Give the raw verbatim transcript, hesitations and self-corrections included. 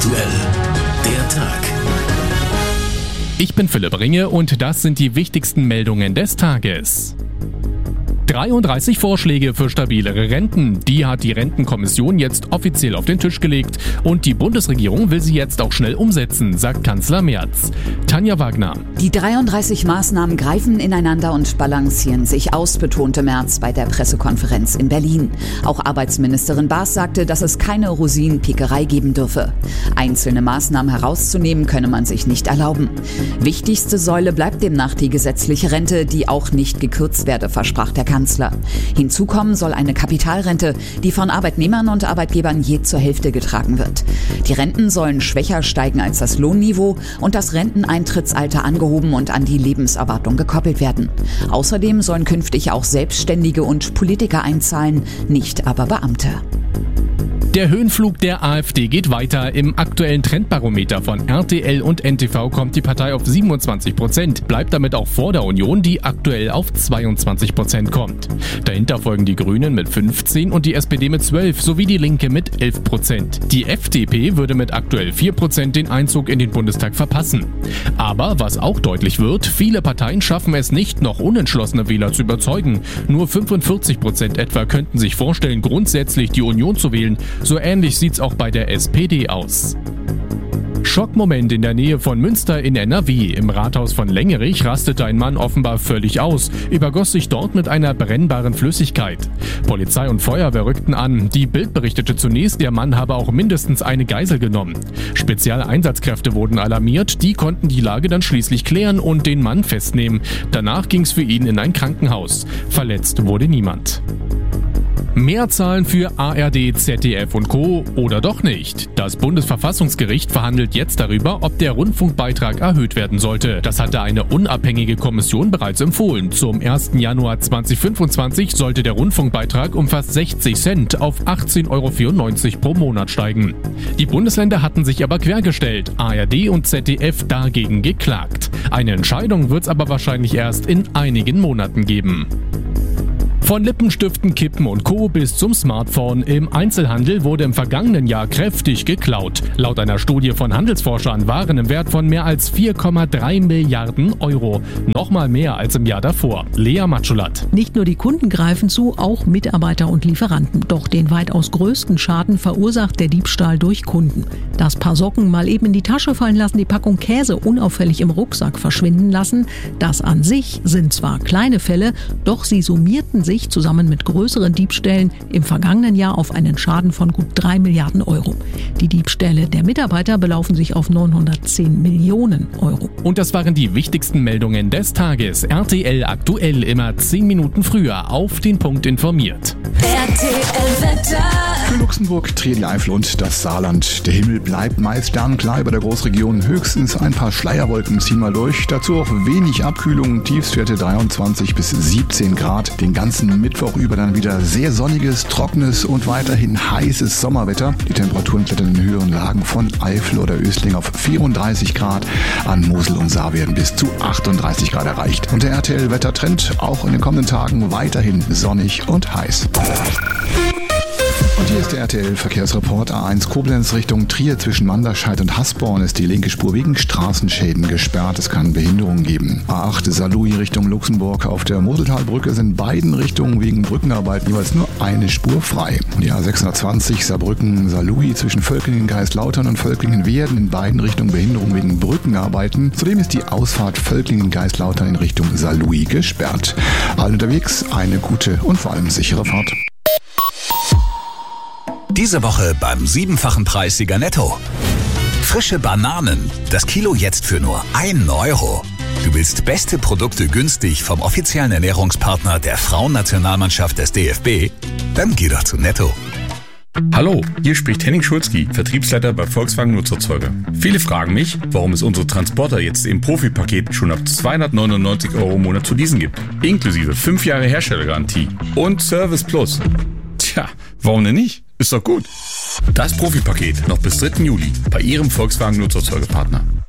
aktuell, der Tag. Ich bin Philipp Ringe und das sind die wichtigsten Meldungen des Tages. dreiunddreißig Vorschläge für stabilere Renten. Die hat die Rentenkommission jetzt offiziell auf den Tisch gelegt und die Bundesregierung will sie jetzt auch schnell umsetzen, sagt Kanzler Merz. Tanja Wagner. Die dreiunddreißig Maßnahmen greifen ineinander und balancieren sich aus, betonte Merz bei der Pressekonferenz in Berlin. Auch Arbeitsministerin Baas sagte, dass es keine Rosinenpickerei geben dürfe. Einzelne Maßnahmen herauszunehmen könne man sich nicht erlauben. Wichtigste Säule bleibt demnach die gesetzliche Rente, die auch nicht gekürzt werde, versprach der Kanzler. Hinzu kommen soll eine Kapitalrente, die von Arbeitnehmern und Arbeitgebern je zur Hälfte getragen wird. Die Renten sollen schwächer steigen als das Lohnniveau und das Renteneintrittsalter angehoben und an die Lebenserwartung gekoppelt werden. Außerdem sollen künftig auch Selbstständige und Politiker einzahlen, nicht aber Beamte. Der Höhenflug der AfD geht weiter. Im aktuellen Trendbarometer von R T L und N T V kommt die Partei auf siebenundzwanzig Prozent, bleibt damit auch vor der Union, die aktuell auf zweiundzwanzig Prozent kommt. Dahinter folgen die Grünen mit fünfzehn und die S P D mit zwölf sowie die Linke mit elf Prozent. Die F D P würde mit aktuell vier Prozent den Einzug in den Bundestag verpassen. Aber was auch deutlich wird, viele Parteien schaffen es nicht, noch unentschlossene Wähler zu überzeugen. Nur fünfundvierzig Prozent etwa könnten sich vorstellen, grundsätzlich die Union zu wählen. So ähnlich sieht's auch bei der S P D aus. Schockmoment in der Nähe von Münster in N R W. Im Rathaus von Lengerich rastete ein Mann offenbar völlig aus, übergoss sich dort mit einer brennbaren Flüssigkeit. Polizei und Feuerwehr rückten an. Die Bild berichtete zunächst, der Mann habe auch mindestens eine Geisel genommen. Spezielle Einsatzkräfte wurden alarmiert, die konnten die Lage dann schließlich klären und den Mann festnehmen. Danach ging's für ihn in ein Krankenhaus. Verletzt wurde niemand. Mehr Zahlen für A R D, Z D F und Co. oder doch nicht? Das Bundesverfassungsgericht verhandelt jetzt darüber, ob der Rundfunkbeitrag erhöht werden sollte. Das hatte eine unabhängige Kommission bereits empfohlen. Zum ersten Januar zweitausendfünfundzwanzig sollte der Rundfunkbeitrag um fast sechzig Cent auf achtzehn Euro vierundneunzig pro Monat steigen. Die Bundesländer hatten sich aber quergestellt, A R D und Z D F dagegen geklagt. Eine Entscheidung wird es aber wahrscheinlich erst in einigen Monaten geben. Von Lippenstiften, Kippen und Co. bis zum Smartphone. Im Einzelhandel wurde im vergangenen Jahr kräftig geklaut. Laut einer Studie von Handelsforschern waren im Wert von mehr als vier Komma drei Milliarden Euro. Nochmal mehr als im Jahr davor. Lea Matschulat. Nicht nur die Kunden greifen zu, auch Mitarbeiter und Lieferanten. Doch den weitaus größten Schaden verursacht der Diebstahl durch Kunden. Das Paar Socken mal eben in die Tasche fallen lassen, die Packung Käse unauffällig im Rucksack verschwinden lassen. Das an sich sind zwar kleine Fälle, doch sie summierten sich zusammen mit größeren Diebstählen im vergangenen Jahr auf einen Schaden von gut drei Milliarden Euro. Die Diebstähle der Mitarbeiter belaufen sich auf neunhundertzehn Millionen Euro. Und das waren die wichtigsten Meldungen des Tages. R T L aktuell immer zehn Minuten früher auf den Punkt informiert. R T L-Wetter. Für Luxemburg, Trier, die Eifel und das Saarland. Der Himmel bleibt meist sternklar über der Großregion. Höchstens ein paar Schleierwolken ziehen mal durch. Dazu auch wenig Abkühlung. Tiefstwerte dreiundzwanzig bis siebzehn Grad. Den ganzen Mittwoch über dann wieder sehr sonniges, trockenes und weiterhin heißes Sommerwetter. Die Temperaturen klettern in den höheren Lagen von Eifel oder Ösling auf vierunddreißig Grad. An Mosel und Saar werden bis zu achtunddreißig Grad erreicht. Und der R T L-Wettertrend auch in den kommenden Tagen weiterhin sonnig und heiß. Und hier ist der R T L-Verkehrsreport. A eins Koblenz Richtung Trier zwischen Manderscheid und Hasborn ist die linke Spur wegen Straßenschäden gesperrt. Es kann Behinderungen geben. A acht Saarlouis Richtung Luxemburg. Auf der Moseltalbrücke sind in beiden Richtungen wegen Brückenarbeiten jeweils nur eine Spur frei. Und die A sechshundertzwanzig Saarbrücken-Saarlouis zwischen Völklingen-Geistlautern und Völklingen-Werden in beiden Richtungen Behinderungen wegen Brückenarbeiten. Zudem ist die Ausfahrt Völklingen-Geistlautern in Richtung Saarlouis gesperrt. Allen unterwegs eine gute und vor allem sichere Fahrt. Diese Woche beim siebenfachen Preissieger Netto. Frische Bananen. Das Kilo jetzt für nur einen Euro. Du willst beste Produkte günstig vom offiziellen Ernährungspartner der Frauennationalmannschaft des D F B? Dann geh doch zu Netto. Hallo, hier spricht Henning Schulzki, Vertriebsleiter bei Volkswagen Nutzerzeuger. Viele fragen mich, warum es unsere Transporter jetzt im Profi-Paket schon ab zweihundertneunundneunzig Euro im Monat zu leasen gibt. Inklusive fünf Jahre Herstellergarantie und Service Plus. Tja, warum denn nicht? Ist doch gut. Das Profi-Paket noch bis dritten Juli bei Ihrem Volkswagen Nutzerzeugerpartner.